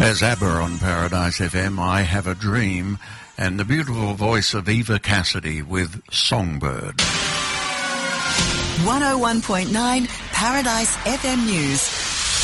As ABBA on Paradise FM, I Have a Dream, and the beautiful voice of Eva Cassidy with Songbird. 101.9 Paradise FM News.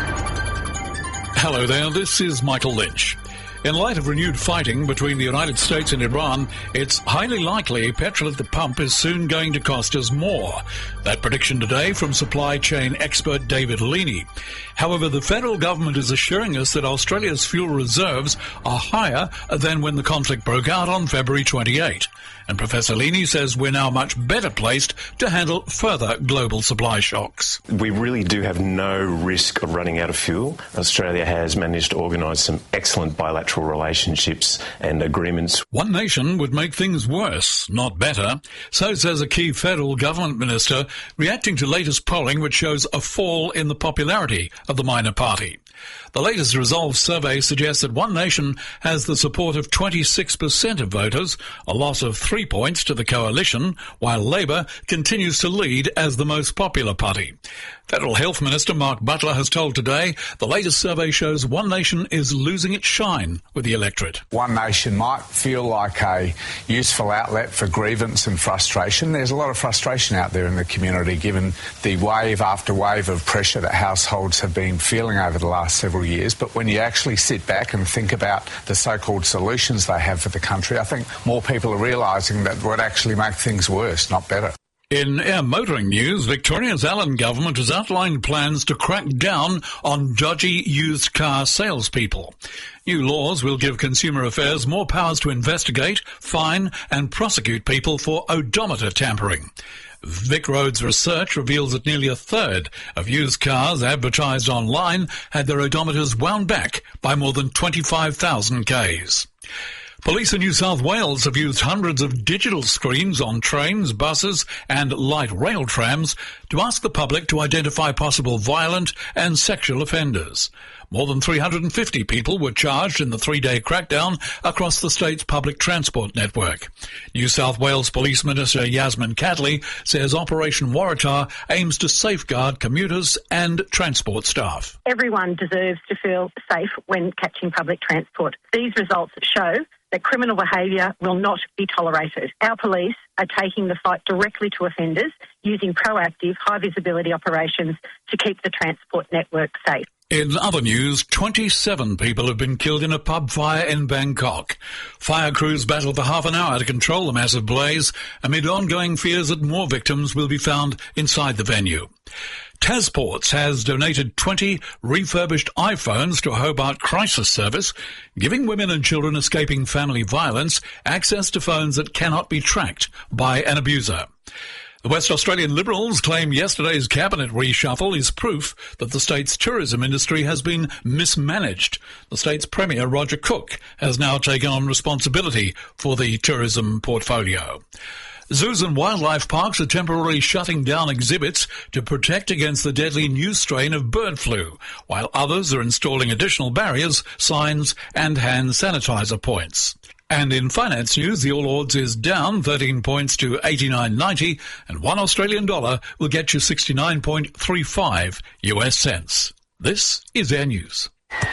Hello there, this is Michael Lynch. In light of renewed fighting between the United States and Iran, it's highly likely petrol at the pump is soon going to cost us more. That prediction today from supply chain expert David Leaney. However, the federal government is assuring us that Australia's fuel reserves are higher than when the conflict broke out on February 28. And Professor Leaney says we're now much better placed to handle further global supply shocks. We really do have no risk of running out of fuel. Australia has managed to organise some excellent bilateral relationships and agreements. One nation would make things worse, not better. So says a key federal government minister, reacting to latest polling which shows a fall in the popularity of the minor party. The latest Resolve survey suggests that One Nation has the support of 26% of voters, a loss of 3 points to the coalition, while Labor continues to lead as the most popular party. Federal Health Minister Mark Butler has told Today the latest survey shows One Nation is losing its shine with the electorate. One Nation might feel like a useful outlet for grievance and frustration. There's a lot of frustration out there in the community given the wave after wave of pressure that households have been feeling over the last several years. But when you actually sit back and think about the so-called solutions they have for the country, I think more people are realising that would actually make things worse, not better. In air motoring news, Victoria's Allan government has outlined plans to crack down on dodgy used car salespeople. New laws will give Consumer Affairs more powers to investigate, fine and prosecute people for odometer tampering. VicRoads research reveals that nearly a third of used cars advertised online had their odometers wound back by more than 25,000 Ks. Police in New South Wales have used hundreds of digital screens on trains, buses and light rail trams to ask the public to identify possible violent and sexual offenders. More than 350 people were charged in the 3-day crackdown across the state's public transport network. New South Wales Police Minister Yasmin Catley says Operation Waratah aims to safeguard commuters and transport staff. Everyone deserves to feel safe when catching public transport. These results show that criminal behaviour will not be tolerated. Our police are taking the fight directly to offenders using proactive, high-visibility operations to keep the transport network safe. In other news, 27 people have been killed in a pub fire in Bangkok. Fire crews battled for half an hour to control the massive blaze amid ongoing fears that more victims will be found inside the venue. Tasports has donated 20 refurbished iPhones to a Hobart crisis service, giving women and children escaping family violence access to phones that cannot be tracked by an abuser. The West Australian Liberals claim yesterday's cabinet reshuffle is proof that the state's tourism industry has been mismanaged. The state's Premier, Roger Cook, has now taken on responsibility for the tourism portfolio. Zoos and wildlife parks are temporarily shutting down exhibits to protect against the deadly new strain of bird flu, while others are installing additional barriers, signs and hand sanitizer points. And in finance news, the All Ords is down 13 points to 89.90, and $1 Australian dollar will get you 69.35 US cents. This is Air News.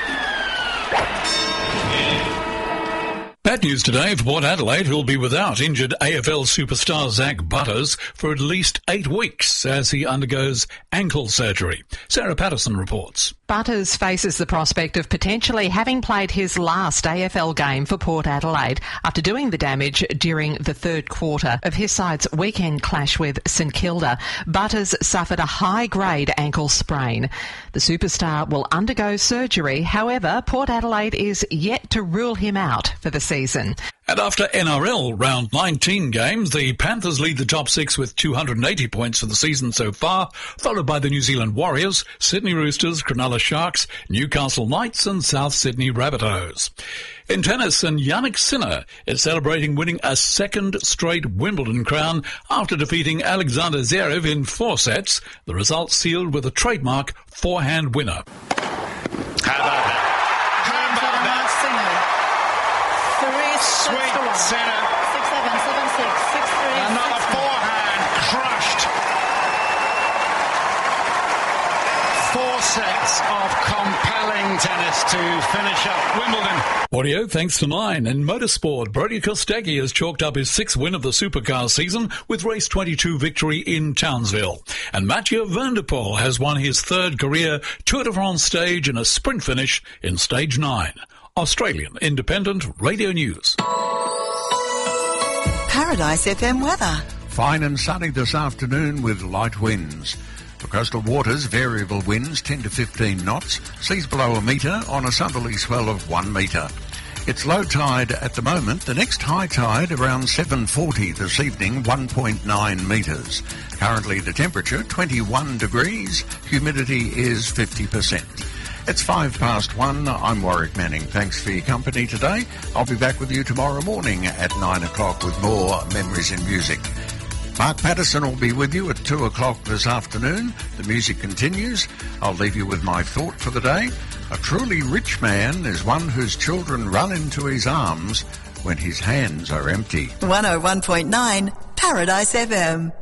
Bad news today for Port Adelaide, who'll be without injured AFL superstar Zach Butters for at least 8 weeks as he undergoes ankle surgery. Sarah Patterson reports. Butters faces the prospect of potentially having played his last AFL game for Port Adelaide after doing the damage during the third quarter of his side's weekend clash with St Kilda. Butters suffered a high-grade ankle sprain. The superstar will undergo surgery. However, Port Adelaide is yet to rule him out for the season. And after NRL round 19 games, the Panthers lead the top 6 with 280 points for the season so far, followed by the New Zealand Warriors, Sydney Roosters, Cronulla Sharks, Newcastle Knights and South Sydney Rabbitohs. In tennis, and Jannik Sinner is celebrating winning a second straight Wimbledon crown after defeating Alexander Zverev in 4 sets, the result sealed with a trademark forehand winner. How about that? Sweet Sinner. 6-7, 7-6, 6-3. Another forehand crushed. 4 sets of compelling tennis to to finish up Wimbledon. Audio thanks to 9. In motorsport, Brody Kostecki has chalked up his 6th win of the supercar season with race 22 victory in Townsville. And Mathieu van der Poel has won his 3rd career Tour de France stage in a sprint finish in stage 9. Australian Independent Radio News. Paradise FM weather. Fine and sunny this afternoon with light winds. For coastal waters, variable winds 10 to 15 knots, seas below a metre on a southerly swell of 1 metre. It's low tide at the moment. The next high tide around 7:40 this evening, 1.9 metres. Currently the temperature 21 degrees, humidity is 50%. It's 1:05. I'm Warwick Manning. Thanks for your company today. I'll be back with you tomorrow morning at 9 o'clock with more Memories in Music. Mark Patterson will be with you at 2 o'clock this afternoon. The music continues. I'll leave you with my thought for the day. A truly rich man is one whose children run into his arms when his hands are empty. 101.9 Paradise FM.